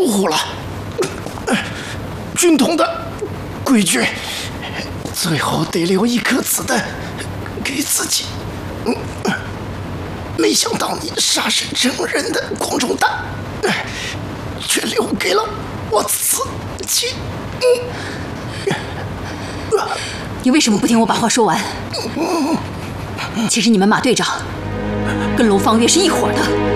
疏忽了。军统的规矩，最后得留一颗子弹给自己。没想到你杀身成仁的光中弹，却留给了我自己。 你为什么不听我把话说完？其实你们马队长跟龙方月是一伙的。